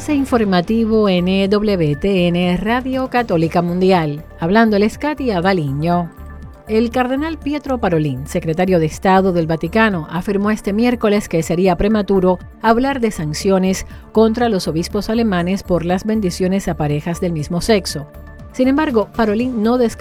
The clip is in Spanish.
Enlace informativo NWTN Radio Católica Mundial. Hablándoles Katia Baliño. El cardenal Pietro Parolin, secretario de Estado del Vaticano, afirmó este miércoles que sería prematuro hablar de sanciones contra los obispos alemanes por las bendiciones a parejas del mismo sexo. Sin embargo, Parolin no descartó